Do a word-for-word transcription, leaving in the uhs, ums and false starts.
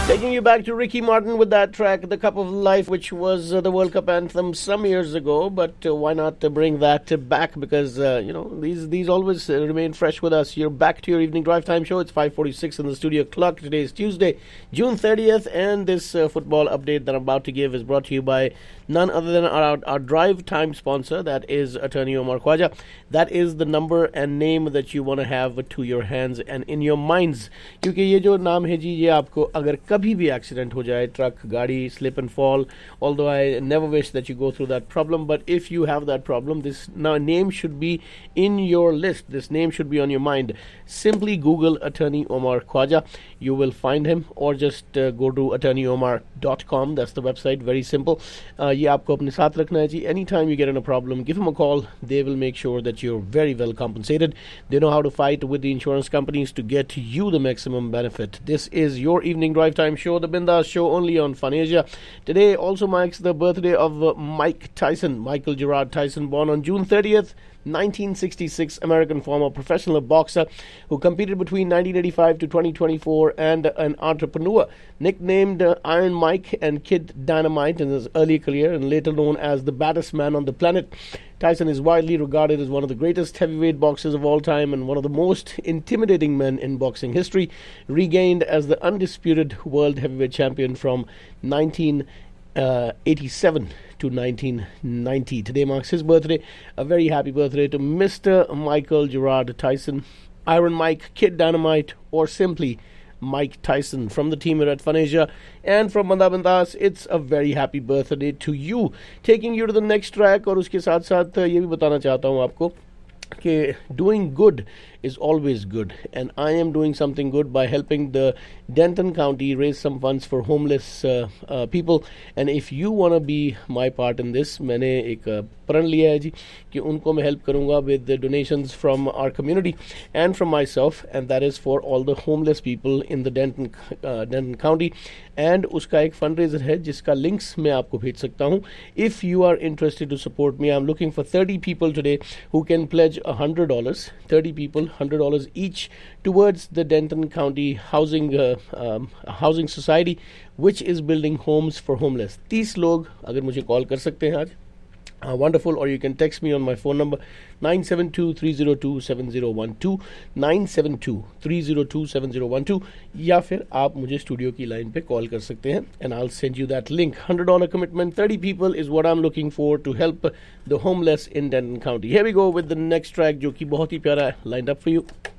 Taking you back to Ricky Martin with that track, The Cup of Life, which was uh, the World Cup anthem some years ago. But uh, why not uh, bring that uh, back? Because, uh, you know, these these always uh, remain fresh with us. You're back to your evening drive time show. It's five forty-six in the studio clock. Today is Tuesday, June thirtieth. And this uh, football update that I'm about to give is brought to you by none other than our, our drive time sponsor. That is Attorney Omar Khwaja. That is the number and name that you want to have to your hands and in your minds. क्योंकि ये जो नाम है जी, ये आपको अगर कभी भी एक्सीडेंट हो जाए, ट्रक, गाड़ी, slip and fall, although I never wish that you go through that problem, but if you have that problem, this now name should be in your list. This name should be on your mind. Simply Google Attorney Omar Khwaja. You will find him, or just uh, go to attorney omar dot com. That's the website. Very simple. Uh, ये आपको अपने साथ रखना है जी. Anytime you get in a problem, give him a call. They will make sure that you're very well compensated. They know how to fight with the insurance companies to get you the maximum benefit. This is your evening drive time show, the Bindas show, only on Fun Asia. Today also marks the birthday of uh, Mike Tyson, Michael Gerard Tyson, born on June thirtieth, nineteen sixty-six, American former professional boxer who competed between nineteen eighty-five to twenty twenty-four, and an entrepreneur. Nicknamed uh, Iron Mike and Kid Dynamite in his early career, and later known as the baddest man on the planet, Tyson is widely regarded as one of the greatest heavyweight boxers of all time and one of the most intimidating men in boxing history, regained as the undisputed world heavyweight champion from nineteen eighty-seven to nineteen ninety. Today marks his birthday. A very happy birthday to Mister Michael Gerard Tyson, Iron Mike, Kid Dynamite, or simply Mike Tyson. From the team here at Fun Asia and from Banda Bindas, it's a very happy birthday to you. Taking you to the next track, और उसके साथ साथ ये भी बताना चाहता हूँ आपको कि doing good is always good, and I am doing something good by helping the Denton County raise some funds for homeless uh, uh, people. And if you want to be my part in this, मैंने एक uh, प्रण लिया है जी कि उनको मैं help करूँगा with the donations from our community and from myself, and that is for all the homeless people in the Denton uh, Denton County. And उसका एक fundraiser है जिसका links मैं आपको भेज सकता हूँ. If you are interested to support me, I'm looking for thirty people today who can pledge one hundred dollars. thirty people, one hundred dollars each, towards the Denton County Housing uh, um, Housing Society, which is building homes for homeless. thirty लोग अगर मुझे call कर सकते हैं आज, Uh, wonderful, or you can text me on my phone number nine seven two, three zero two, seven zero one two, nine seven two, three zero two, seven zero one two, या फिर आप मुझे studio की line पे call कर सकते हैं, and I'll send you that link. one hundred dollars commitment, thirty people is what I'm looking for to help the homeless in Denton County. Here we go with the next track, जो कि बहुत ही प्यारा है, lined up for you.